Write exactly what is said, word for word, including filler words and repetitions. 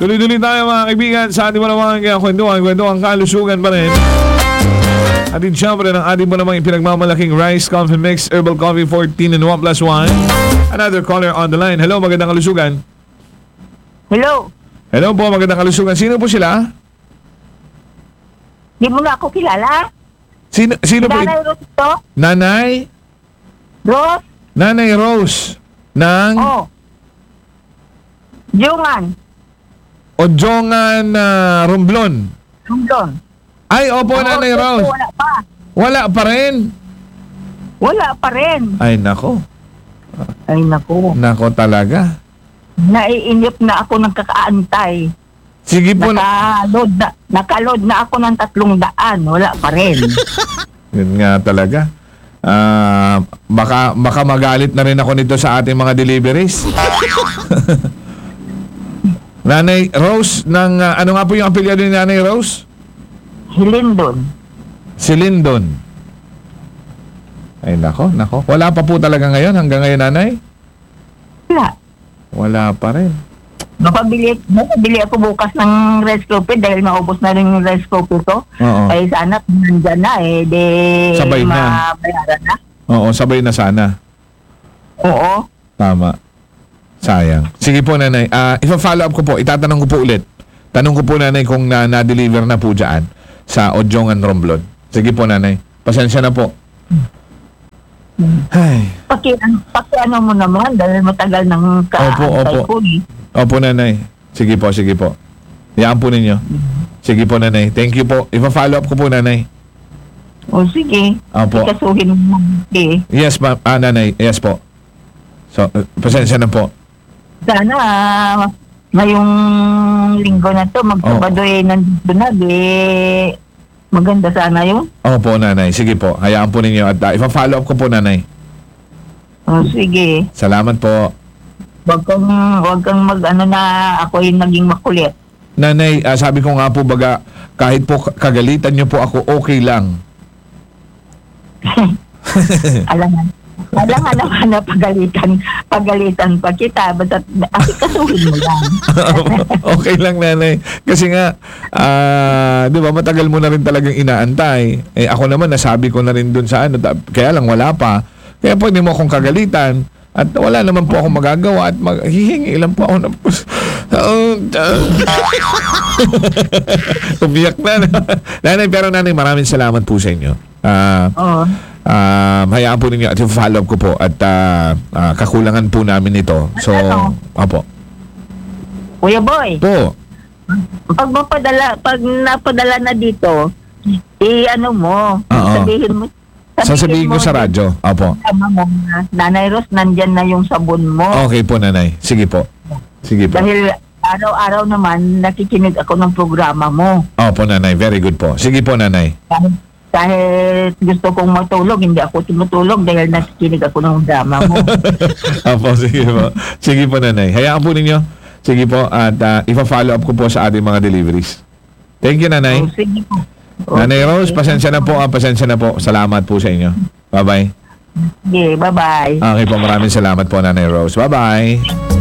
Tuloy-tuloy tayo mga kaibigan sa ating mga mga kwentuhan, kwentuhan kalusugan pa rin. At din syempre ng ating mo namang ipinagmamalaking Rice Coffee Mix Herbal Coffee fourteen in one plus one. Another caller on the line. Hello, magandang kalusugan. Hello. Hello po, magandang kalusugan. Sino po sila? Di mo na ako kilala? Sino, sino po? Nanay Rose to? Nanay? Rose? Nanay Rose. Ng? Oh. Jungan. Ojongan uh, Romblon. Romblon. Ay, opo, Oh, Nanay ito, Rose. Wala pa. Wala pa rin. Wala pa rin. Ay, nako. Ay, naku. Nako talaga. Naiinip na ako ng kakaantay. Sige po. Na- Nakaload na, nakaload na ako ng tatlong daan. Wala pa rin. Yun nga talaga. Ah, baka, baka magalit na rin ako nito sa ating mga deliveries. Nanay Rose, ng, ah, ano nga po yung apelyado ni Nanay Rose? Hilindon. Si Lindon. Ay, nako, nako. Wala pa po talaga ngayon, hanggang ngayon, Nanay? Wala. Wala pa rin. Mapabili, mapabili ako bukas ng rice coffee dahil maubos na rin yung rice coffee ko. Oo. Ay sana nandyan na eh. De, Sabay na. mabayaran na. Oo, sabay na sana. Oo. Tama. Sayang. Sige po, Nanay. Ah, ipa-follow up ko po. Itatanong ko po ulit. Tanong ko po, Nanay, kung na- na-deliver na po dyan sa Ojongan Romblon. Sige po, Nanay. Pasensya na po. Ay. Paki, paki ano mo naman dahil matagal nang Opo, kaantay opo. ko eh. Opo, Nanay. Sige po, sige po. Iyaan po ninyo. Sige po, Nanay. Thank you po. Ipa-follow up ko po, Nanay. O sige. Opo. Ikasuhin mo eh. Yes, ma'am. Ah, Nanay. Yes po. So, uh, pasensya na po. Sana ah, ngayong linggo na to magsabado eh nandito na eh. Maganda sana yun. Opo, Nanay. Sige po. Hayaan po ninyo. At uh, ipa-follow up ko po, Nanay. O sige. Salamat po. Wag kang, wag kang mag ano na ako yung naging makulit. Nanay, ah, sabi ko nga po baga, kahit po k- kagalitan niyo po ako, okay lang. Alangan. Alangan naman na pagalitan, pagalitan pa kita. Basta asikasuhin mo lang. Okay lang, Nanay. Kasi nga, ah, di ba, matagal mo na rin talagang inaantay. Eh, ako naman, nasabi ko na rin dun sa ano, ta- kaya lang wala pa. Kaya pwede mo akong kagalitan. At wala naman po akong magagawa at maghihingi lang po ako ng... Umiyak na. Nanay, pero Nanay, maraming salamat po sa inyo. Ah... Oo. Um, hayaan po ninyo at follow up ko po at uh, uh, kakulangan po namin ito. So, Ano? opo. Kuya Boy, Po. pag mapadala, pag napadala na dito, i-ano mo, Oo. sabihin mo, Sasabihin ko sa radyo. Opo. Tama mo na, Nanay Rose, nandyan na yung sabon mo. Okay po, Nanay. Sige po. Sige po. Dahil araw-araw naman, nakikinig ako ng programa mo. Opo, Nanay. Very good po. Sige po, Nanay. Kahit, kahit gusto kong matulog, hindi ako tumutulog dahil nakikinig ako ng drama mo. Opo, sige po. Sige po, Nanay. Hayaan po ninyo. Sige po. At uh, ipa-follow up ko po sa ating mga deliveries. Thank you, Nanay. O, sige po. O, Nanay sige. Rose, pasensya na po. Ah, pasensya na po. Salamat po sa inyo. Bye-bye. Sige, bye-bye. Okay po. Maraming salamat po, Nanay Rose. Bye-bye.